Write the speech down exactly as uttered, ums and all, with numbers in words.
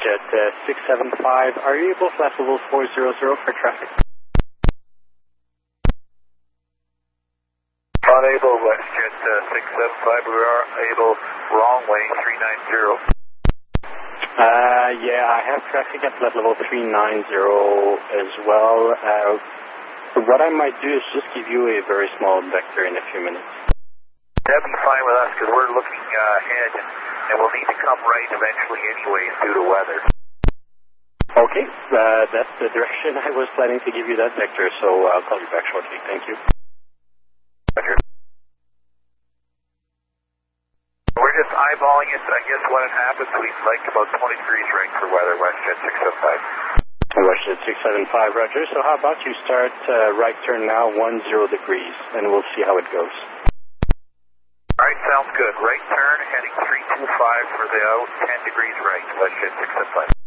WestJet uh, six seven five, are you able flight level four hundred for traffic? Unable, WestJet uh, six seven five, we are able, wrong way, three nine zero. Uh, yeah, I have traffic at flight level three nine zero as well. Uh, what I might do is just give you a very small vector in a few minutes. That'd be fine with us because we're looking uh, ahead and, and we'll need to come right eventually anyways due to weather. Okay, uh, that's the direction I was planning to give you that vector, so I'll call you back shortly. Thank you. Roger. We're just eyeballing it. I guess when it happens, we'd like about twenty degrees right for weather, WestJet six seven five. WestJet six seven five, Roger. So how about you start uh, right turn now, one zero degrees, and we'll see how it goes. All right, sounds good. Right turn, heading three two five for the out, ten degrees right, WestJet six seven five.